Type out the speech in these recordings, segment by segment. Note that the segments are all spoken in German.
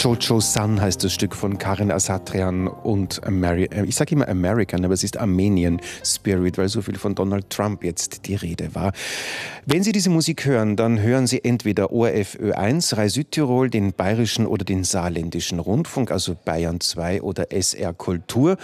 Jojo Sun heißt das Stück von Karen Asatrian und ich sage immer American, aber es ist Armenian Spirit, weil so viel von Donald Trump jetzt die Rede war. Wenn Sie diese Musik hören, dann hören Sie entweder ORF Ö1, Rai Südtirol, den Bayerischen oder den Saarländischen Rundfunk, also Bayern 2 oder SR Kultur.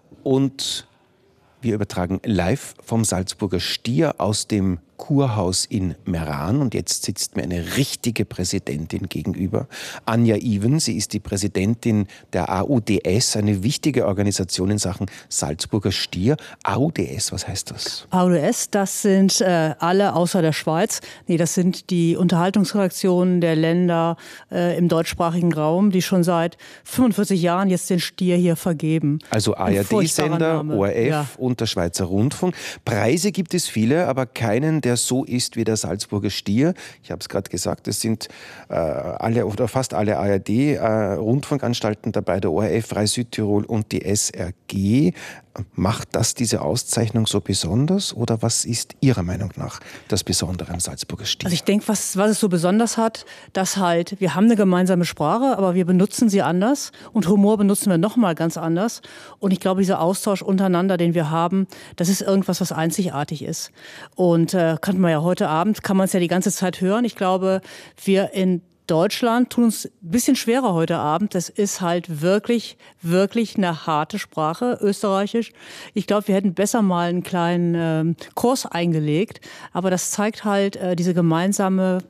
Und wir übertragen live vom Salzburger Stier aus dem Kurhaus in Meran. Und jetzt sitzt mir eine richtige Präsidentin gegenüber. Anja Iwen, sie ist die Präsidentin der AUDS, eine wichtige Organisation in Sachen Salzburger Stier. AUDS, was heißt das? AUDS, das sind alle außer der Schweiz. Nee, das sind die Unterhaltungsredaktionen der Länder im deutschsprachigen Raum, die schon seit 45 Jahren jetzt den Stier hier vergeben. Also ARD-Sender, ORF ja. Und der Schweizer Rundfunk. Preise gibt es viele, aber keinen, der so ist wie der Salzburger Stier. Ich habe es gerade gesagt, es sind alle oder fast alle ARD-Rundfunkanstalten dabei, der ORF, Rai Südtirol und die SRG. Macht das diese Auszeichnung so besonders oder was ist Ihrer Meinung nach das Besondere am Salzburger Stier? Also ich denke, was es so besonders hat, dass halt, wir haben eine gemeinsame Sprache, aber wir benutzen sie anders und Humor benutzen wir nochmal ganz anders. Und ich glaube, dieser Austausch untereinander, den wir haben, das ist irgendwas, was einzigartig ist. Und kann man ja heute Abend, kann man es ja die ganze Zeit hören. Ich glaube, wir in Deutschland tun uns ein bisschen schwerer heute Abend. Das ist halt wirklich, wirklich eine harte Sprache, Österreichisch. Ich glaube, wir hätten besser mal einen kleinen Kurs eingelegt. Aber das zeigt halt diesen gemeinsamen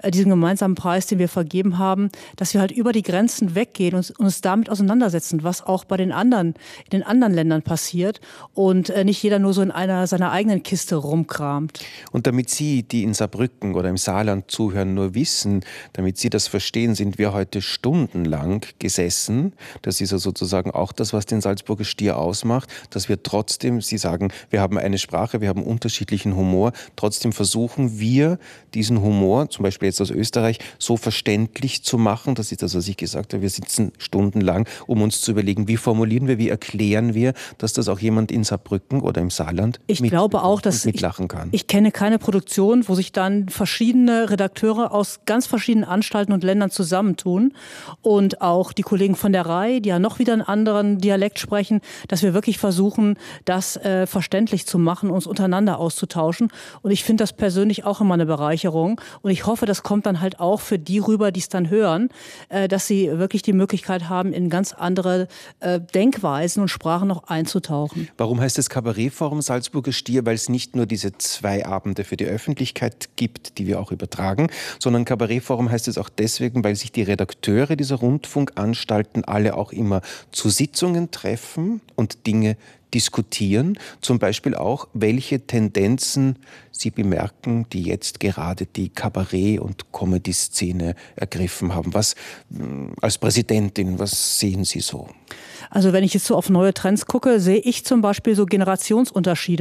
Preis, den wir vergeben haben, dass wir halt über die Grenzen weggehen und uns damit auseinandersetzen, was auch bei in den anderen Ländern passiert und nicht jeder nur so in seiner eigenen Kiste rumkramt. Und damit Sie, die in Saarbrücken oder im Saarland zuhören, nur wissen, damit Sie das verstehen, sind wir heute stundenlang gesessen. Das ist ja sozusagen auch das, was den Salzburger Stier ausmacht, dass wir trotzdem, Sie sagen, wir haben eine Sprache, wir haben unterschiedlichen Humor, trotzdem versuchen wir, diesen Humor, zum Beispiel jetzt aus Österreich, so verständlich zu machen. Das ist das, was ich gesagt habe. Wir sitzen stundenlang, um uns zu überlegen, wie formulieren wir, wie erklären wir, dass das auch jemand in Saarbrücken oder im Saarland mitlachen kann. Ich kenne keine Produktion, wo sich dann verschiedene Redakteure aus ganz verschiedenen Anstalten und Ländern zusammentun und auch die Kollegen von der Rai, die ja noch wieder einen anderen Dialekt sprechen, dass wir wirklich versuchen, das verständlich zu machen, uns untereinander auszutauschen. Und ich finde das persönlich auch immer eine Bereicherung. Und ich hoffe, das kommt dann halt auch für die rüber, die es dann hören, dass sie wirklich die Möglichkeit haben, in ganz andere Denkweisen und Sprachen noch einzutauchen. Warum heißt es Kabarettforum Salzburger Stier? Weil es nicht nur diese 2 Abende für die Öffentlichkeit gibt, die wir auch übertragen, sondern Kabarettforum heißt es auch deswegen, weil sich die Redakteure dieser Rundfunkanstalten alle auch immer zu Sitzungen treffen und Dinge diskutieren, zum Beispiel auch, welche Tendenzen sie bemerken, die jetzt gerade die Kabarett- und Comedy-Szene ergriffen haben. Was als Präsidentin, was sehen Sie so? Also wenn ich jetzt so auf neue Trends gucke, sehe ich zum Beispiel so Generationsunterschiede.